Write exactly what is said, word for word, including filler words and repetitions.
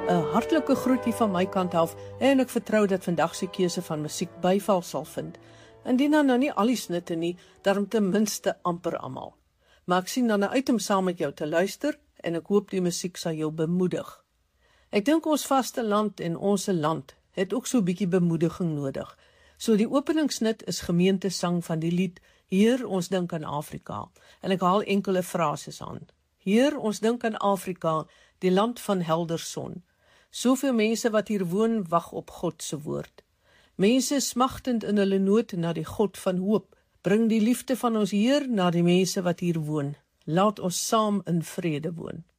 'n hartlike groetie van my kant af en ek vertrou dat vandag se keuse van musiek byval sal vind. Indien dan nou nie al die snitte nie, daarom ten minste amper almal. Maar ek sien dan uit om saam met jou te luister en ek hoop die musiek sal jou bemoedig. Ek dink ons vaste land en ons land het ook so 'n bietjie bemoediging nodig. So die openingsnit is gemeentesang van die lied Heer, ons dink aan Afrika. En ek haal enkele frases aan. Heer, ons dink aan Afrika, die land van helder son. Soveel mense wat hier woon, wag op God se woord. Mense smagtend in hulle nood na die God van hoop. Bring die liefde van ons Heer na die mense wat hier woon. Laat ons saam in vrede woon.